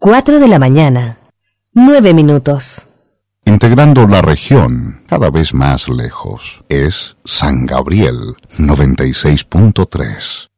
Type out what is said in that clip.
4 de la mañana, 9 minutos. Integrando la región cada vez más lejos, es San Gabriel 96.3.